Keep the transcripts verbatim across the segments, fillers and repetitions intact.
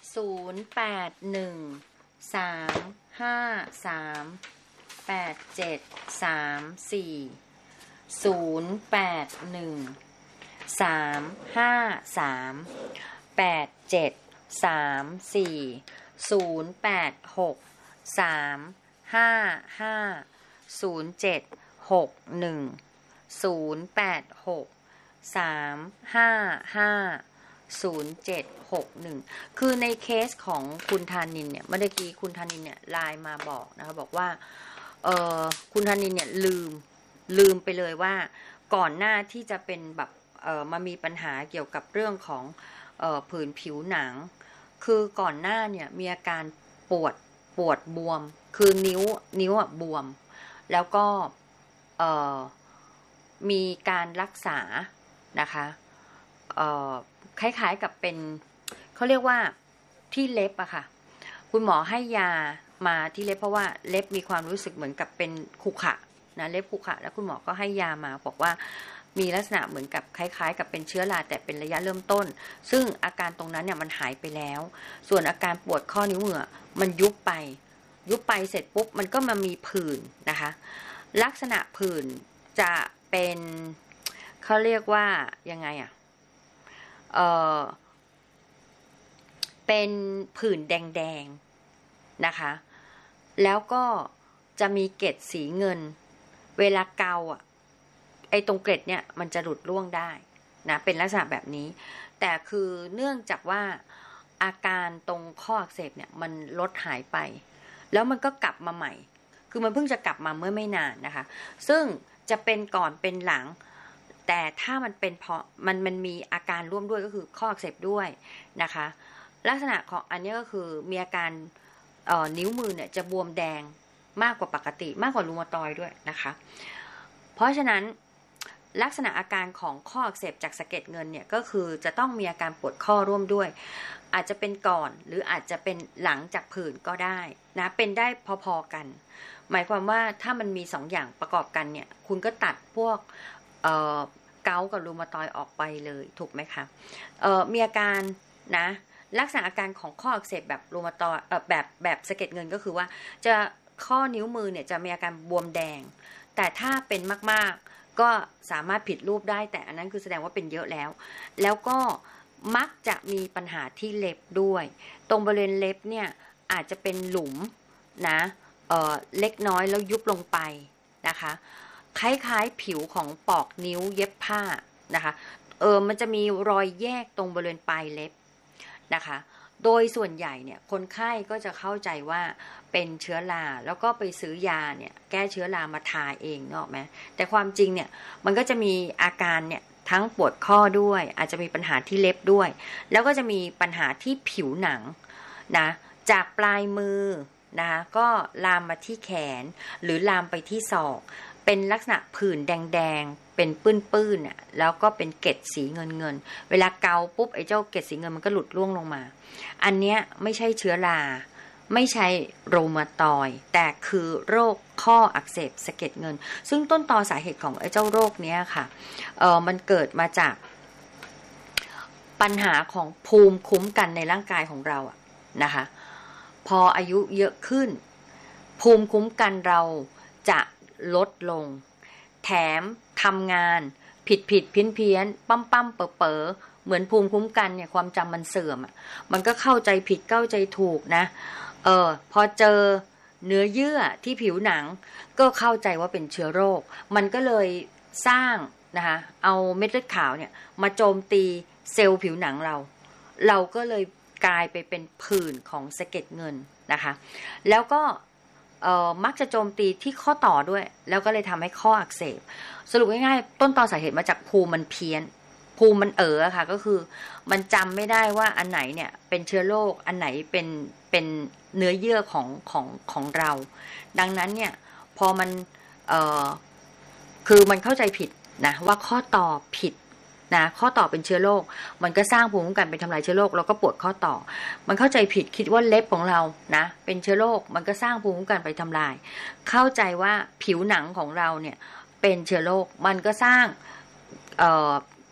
ศูนย์แปดหนึ่งสามห้าสามแปดเจ็ดสามสี่ศูนย์แปดหนึ่งสามห้าสามแปดเจ็ดสามสี่ศูนย์แปดหกสามห้าห้าศูนย์เจ็ดหกหนึ่งศูนย์แปดหกสามห้าห้าศูนย์เจ็ดหกหนึ่งคือในเคสของคุณธานินเนี่ยเมื่อกี้คุณธานินเนี่ยไลน์มาบอกนะคะบอกว่าเออคุณธานินเนี่ยลืมลืมไปเลยว่าก่อนหน้าที่จะเป็นแบบเออมามีปัญหาเกี่ยวกับเรื่องของเออผื่นผิวหนังคือก่อนหน้าเนี่ยมีอาการปวดปวดบวมคือนิ้วนิ้วอ่ะบวมแล้วก็เออมีการรักษานะคะเอ่อคล้ายๆกับเป็นเขาเรียกว่าที่เล็บอะค่ะคุณหมอให้ยามาที่เล็บเพราะว่าเล็บมีความรู้สึกเหมือนกับเป็นขรุขระนะเล็บขรุขระแล้วคุณหมอก็ให้ยามาบอกว่ามีลักษณะเหมือนกับคล้ายๆกับเป็นเชื้อราแต่เป็นระยะเริ่มต้นซึ่งอาการตรงนั้นเนี่ยมันหายไปแล้วส่วนอาการปวดข้อนิ้วมือมันยุบไปยุบไปเสร็จปุ๊บมันก็มามีผื่นนะคะลักษณะผื่นจะเป็นเขาเรียกว่ายังไงอะเออเป็นผื่นแดงๆนะคะแล้วก็จะมีเกล็ดสีเงินเวลาเกาอ่ะไอ้ตรงเกล็ดเนี่ยมันจะหลุดร่วงได้นะเป็นลักษณะแบบนี้แต่คือเนื่องจากว่าอาการตรงข้ออักเสบเนี่ยมันลดหายไปแล้วมันก็กลับมาใหม่คือมันเพิ่งจะกลับมาเมื่อไม่นานนะคะซึ่งจะเป็นก่อนเป็นหลังแต่ถ้ามันเป็นเพราะมันมันมีอาการร่วมด้วยก็คือข้ออักเสบด้วยนะคะลักษณะของอันนี้ก็คือมีอาการเอ่อนิ้วมือเนี่ยจะบวมแดงมากกว่าปกติมากกว่ารูมาตอยด์ด้วยนะคะเพราะฉะนั้นลักษณะอาการของข้ออักเสบจากสะเก็ดเงินเนี่ยก็คือจะต้องมีอาการปวดข้อร่วมด้วยอาจจะเป็นก่อนหรืออาจจะเป็นหลังจากผื่นก็ได้นะเป็นได้พอๆกันหมายความว่าถ้ามันมีสองอย่างประกอบกันเนี่ยคุณก็ตัดพวกเอ่อเกาต์กับรูมาตอยด์ออกไปเลยถูกไหมคะเอ่อมีอาการนะลักษณะอาการของข้ออักเสบแบบรูมาตอยด์เอ่อแบบแบบสะเก็ดเงินก็คือว่าจะข้อนิ้วมือเนี่ยจะมีอาการบวมแดงแต่ถ้าเป็นมากๆก็สามารถผิดรูปได้แต่อันนั้นคือแสดงว่าเป็นเยอะแล้วแล้วก็มักจะมีปัญหาที่เล็บด้วยตรงบริเวณเล็บเนี่ยอาจจะเป็นหลุมนะเอ่อเล็กน้อยแล้วยุบลงไปนะคะคล้ายๆผิวของปอกนิ้วเย็บผ้านะคะเออมันจะมีรอยแยกตรงบริเวณปลายเล็บนะคะโดยส่วนใหญ่เนี่ยคนไข้ก็จะเข้าใจว่าเป็นเชื้อราแล้วก็ไปซื้อยาเนี่ยแก้เชื้อรามาทาเองเนาะไหมแต่ความจริงเนี่ยมันก็จะมีอาการเนี่ยทั้งปวดข้อด้วยอาจจะมีปัญหาที่เล็บด้วยแล้วก็จะมีปัญหาที่ผิวหนังนะจากปลายมือนะก็ลามมาที่แขนหรือลามไปที่ศอกเป็นลักษณะผื่นแดงๆเป็นปื้นๆน่ะแล้วก็เป็นเกล็ดสีเงินเงินเวลาเกาปุ๊บไอ้เจ้าเกล็ดสีเงินมันก็หลุดร่วงลงมาอันเนี้ยไม่ใช่เชื้อราไม่ใช่โรมาตอยด์แต่คือโรคข้ออักเสบสะเก็ดเงินซึ่งต้นตอสาเหตุของไอ้เจ้าโรคเนี้ยค่ะเออมันเกิดมาจากปัญหาของภูมิคุ้มกันในร่างกายของเราอะนะคะพออายุเยอะขึ้นภูมิคุ้มกันเราจะลดลงแถมทำงานผิดผิดเพี้ยนเพี้ยนปั้มปั้มเป๋อเป๋อเหมือนภูมิคุ้มกันเนี่ยความจำมันเสื่อมอ่ะมันก็เข้าใจผิดเข้าใจถูกนะเออพอเจอเนื้อเยื่อที่ผิวหนังก็เข้าใจว่าเป็นเชื้อโรคมันก็เลยสร้างนะคะเอาเม็ดเลือดขาวเนี่ยมาโจมตีเซลล์ผิวหนังเราเราก็เลยกลายไปเป็นผื่นของสะเก็ดเงินนะคะแล้วก็เอ่อมักจะโจมตีที่ข้อต่อด้วยแล้วก็เลยทำให้ข้ออักเสบสรุปง่ายๆต้นตอสาเหตุมาจากภูมิมันเพี้ยนภูมิมันเอ๋อค่ะก็คือมันจำไม่ได้ว่าอันไหนเนี่ยเป็นเชื้อโรคอันไหนเป็นเป็นเนื้อเยื่อของของของเราดังนั้นเนี่ยพอมันเอ่อคือมันเข้าใจผิดนะว่าข้อต่อผิดนะข้อต่อเป็นเชื้อโรคมันก็สร้างภูมิคุ้มกันเป็นทำลายเชื้อโรคแล้วก็ปวดข้อต่อมันเข้าใจผิดคิดว่าเล็บของเรานะเป็นเชื้อโรคมันก็สร้างภูมิคุ้มกันไปทำลายเข้าใจว่าผิวหนังของเราเนี่ยเป็นเชื้อโรคมันก็สร้างเอ่อ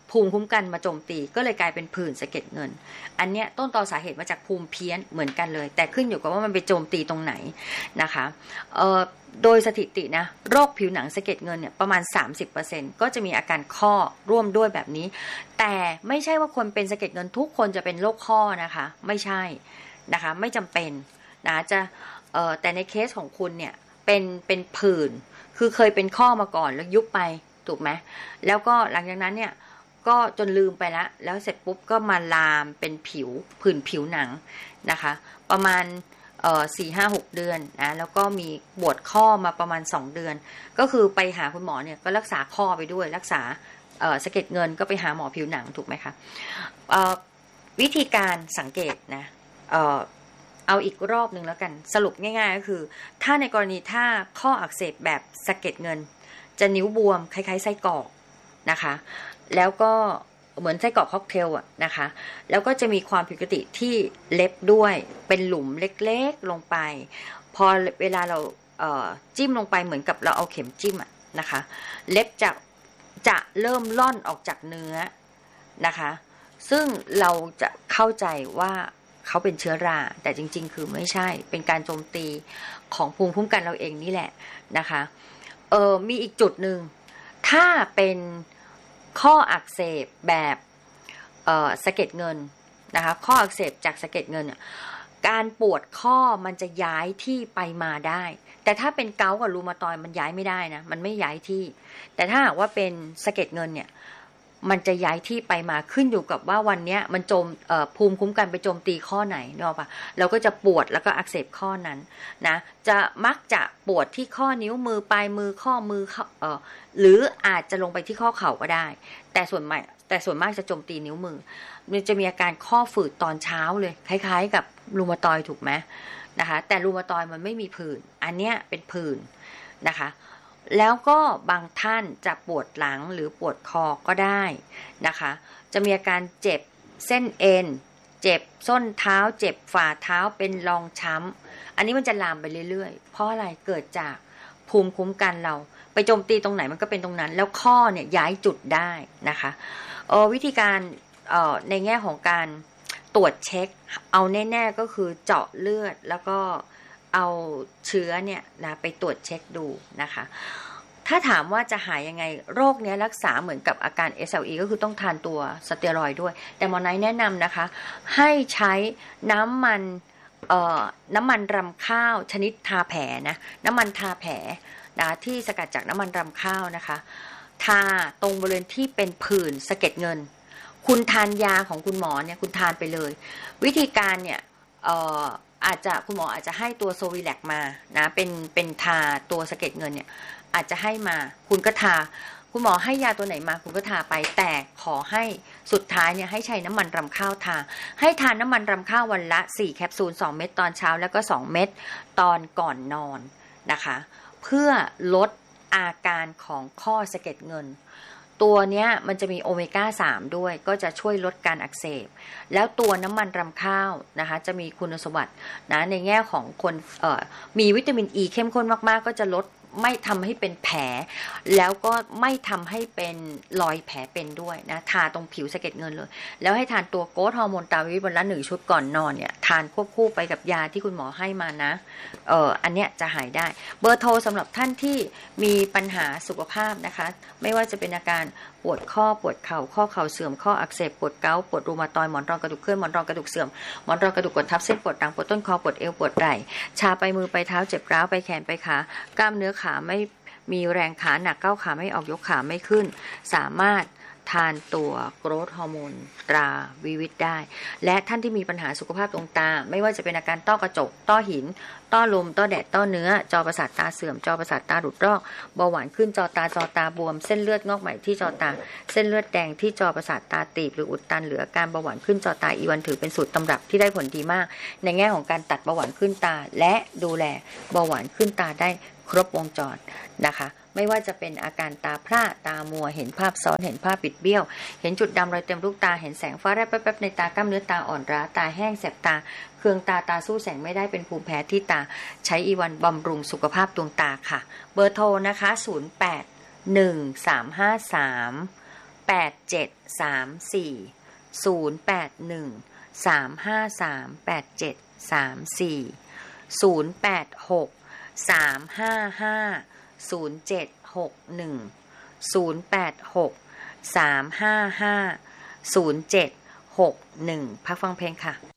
ภูมิคุ้มกันมาโจมตีก็เลยกลายเป็นผื่นสะเก็ดเงินอันเนี้ยต้นตอสาเหตุมาจากภูมิเพี้ยนเหมือนกันเลยแต่ขึ้นอยู่กับว่ามันไปโจมตีตรงไหนนะคะเอ่อโดยสถิตินะโรคผิวหนังสะเก็ดเงินเนี่ยประมาณ สามสิบเปอร์เซ็นต์ ก็จะมีอาการข้อร่วมด้วยแบบนี้แต่ไม่ใช่ว่าคนเป็นสะเก็ดเงินทุกคนจะเป็นโรคข้อนะคะไม่ใช่นะคะไม่จำเป็นนะจะเอ่อแต่ในเคสของคุณเนี่ยเป็นเป็นผื่นคือเคยเป็นข้อมาก่อนแล้วยุบไปถูกไหมแล้วก็หลังจากนั้นเนี่ยก็จนลืมไปแล้วแล้วเสร็จปุ๊บก็มาลามเป็นผิวผื่นผิวหนังนะคะประมาณเอ่อสี่ห้าหกเดือนนะแล้วก็มีปวดข้อมาประมาณสองเดือนก็คือไปหาคุณหมอเนี่ยก็รักษาข้อไปด้วยรักษาเอ่อสะเก็ดเงินก็ไปหาหมอผิวหนังถูกไหมคะเอ่อวิธีการสังเกตนะเอ่อเอาอีกรอบหนึ่งแล้วกันสรุปง่ายๆก็คือถ้าในกรณีถ้าข้ออักเสบแบบสะเก็ดเงินจะนิ้วบวมคล้ายๆไส้กรอกนะคะแล้วก็เหมือนไส้กรอกค็อกเทลอะนะคะแล้วก็จะมีความผิดปกติที่เล็บด้วยเป็นหลุมเล็กๆลงไปพอเวลาเราเอ่อจิ้มลงไปเหมือนกับเราเอาเข็มจิ้มอะนะคะเล็บจะจะเริ่มล่อนออกจากเนื้อนะคะซึ่งเราจะเข้าใจว่าเขาเป็นเชื้อราแต่จริงๆคือไม่ใช่เป็นการโจมตีของภูมิคุ้มกันเราเองนี่แหละนะคะเออมีอีกจุดหนึ่งถ้าเป็นข้ออักเสบแบบเอ่อสะเก็ดเงินนะคะข้ออักเสบจากสะเก็ดเงินเนี่ยการปวดข้อมันจะย้ายที่ไปมาได้แต่ถ้าเป็นเกาต์กับรูมาตอยด์มันย้ายไม่ได้นะมันไม่ย้ายที่แต่ถ้าหากว่าเป็นสะเก็ดเงินเนี่ยมันจะย้ายที่ไปมาขึ้นอยู่กับว่าวันนี้มันโจมเอ่อภูมิคุ้มกันไปโจมตีข้อไหนเนาะป่ะเราก็จะปวดแล้วก็อักเสบข้อนั้นนะจะมักจะปวดที่ข้อนิ้วมือปลายมือข้อมือเอ่อหรืออาจจะลงไปที่ข้อเข่าก็ได้แต่ส่วนใหญ่แต่ส่วนมากจะโจมตีนิ้วมือมันจะมีอาการข้อฝืดตอนเช้าเลยคล้ายๆกับรูมาตอยด์ถูกไหมนะคะแต่รูมาตอยด์มันไม่มีผื่นอันเนี้ยเป็นผื่นนะคะแล้วก็บางท่านจะปวดหลังหรือปวดคอก็ได้นะคะจะมีอาการเจ็บเส้นเอ็นเจ็บส้นเท้าเจ็บฝ่าเท้าเป็นรองช้ำอันนี้มันจะลามไปเรื่อยๆเพราะอะไรเกิดจากภูมิคุ้มกันเราไปโจมตีตรงไหนมันก็เป็นตรงนั้นแล้วข้อเนี่ยย้ายจุดได้นะคะเออวิธีการเอ่อในแง่ของการตรวจเช็คเอาแน่ๆก็คือเจาะเลือดแล้วก็เอาเชื้อเนี่ยนะไปตรวจเช็คดูนะคะถ้าถามว่าจะหายยังไงโรคนี้รักษาเหมือนกับอาการ เอส แอล อี ก็คือต้องทานตัวสเตียรอยด์ด้วยแต่หมอไนท์แนะนำนะคะให้ใช้น้ำมันเอ่อน้ำมันรำข้าวชนิดทาแผลนะน้ำมันทาแผลนะที่สกัดจากน้ำมันรำข้าวนะคะทาตรงบริเวณที่เป็นผื่นสะเก็ดเงินคุณทานยาของคุณหมอเนี่ยคุณทานไปเลยวิธีการเนี่ยเอ่ออาจจะคุณหมออาจจะให้ตัวโซวิแลกมานะเป็นเป็นทาตัวสะเก็ดเงินเนี่ยอาจจะให้มาคุณก็ทาคุณหมอให้ยาตัวไหนมาคุณก็ทาไปแต่ขอให้สุดท้ายเนี่ยให้ใช้น้ำมันรำข้าวทาให้ทานน้ำมันรำข้าววันละสี่แคปซูลสองเม็ดตอนเช้าแล้วก็สองเม็ดตอนก่อนนอนนะคะเพื่อลดอาการของข้อสะเก็ดเงินตัวเนี้ยมันจะมีโอเมก้าสามด้วยก็จะช่วยลดการอักเสบแล้วตัวน้ำมันรำข้าวนะคะจะมีคุณสมบัตินะในแง่ของคนเอ่อมีวิตามินอีเข้มข้นมากๆก็จะลดไม่ทำให้เป็นแผลแล้วก็ไม่ทำให้เป็นรอยแผลเป็นด้วยนะทาตรงผิวสะเก็ดเงินเลยแล้วให้ทานตัวโกรทฮอร์โมนตาวิวันละหนึ่งชุดก่อนนอนเนี่ยทานควบคู่ไปกับยาที่คุณหมอให้มานะเอ่ออันเนี้ยจะหายได้เบอร์โทรสำหรับท่านที่มีปัญหาสุขภาพนะคะไม่ว่าจะเป็นอาการปวดข้อปวดเข่าข้อเข่าเสื่อมข้ออักเสบปวดเกาต์ปวดรูมาตอยด์หมอนรองกระดูกเคลื่อนหมอนรองกระดูกเสื่อมหมอนรองกระดูกกดทับเส้นปวดดังปวดต้นคอปวดเอวปวดไหล่ชาไปมือไปเท้าเจ็บร้าวไปแขนไปขากล้ามเนื้อขาไม่มีแรงขาหนักก้าวขาไม่ออกยกขาไม่ขึ้นสามารถทานตัวโกรทฮอร์โมนตราวิวิตได้และท่านที่มีปัญหาสุขภาพดวงตาไม่ว่าจะเป็นอาการต้อกระจกต้อหินต้อลมต้อแดดต้อเนื้อจอประสาทตาเสื่อมจอประสาทตาหลุดรอกเบาหวานขึ้นจอตาจอตาบวมเส้นเลือดงอกใหม่ที่จอตาเส้นเลือดแดงที่จอประสาทตาตีบหรืออุดตันหรืออาการเบาหวานขึ้นจอตาอีวันถือเป็นสูตรตำรับที่ได้ผลดีมากในแง่ของการตัดเบาหวานขึ้นตาและดูแลเบาหวานขึ้นตาได้ครบวงจรนะคะไม่ว่าจะเป็นอาการตาพร่าตามัวเห็นภาพซ้อนเห็นภาพปิดเบี้ยวเห็นจุดดำรอยเต็มลูกตาเห็นแสงฟ้าแลบแป๊บๆในตากล้ามเนื้อตาอ่อนล้าตาแห้งแสบตาเคืองตาตาสู้แสงไม่ได้เป็นภูมิแพ้ที่ตาใช้อีวันบำรุงสุขภาพดวงตาค่ะเบอร์โทรนะคะศูนย์ แปด หนึ่ง สาม ห้า สามแปดเจ็ดสามสี่ศูนย์แปดหนึ่งสามห้าสามแปดเจ็ดสามสี่ศูนย์แปดหกสามห้าห้าศูนย์เจ็ดหกหนึ่งศูนย์แปดหกสามห้าห้าศูนย์เจ็ดหกหนึ่งพักฟังเพลงค่ะ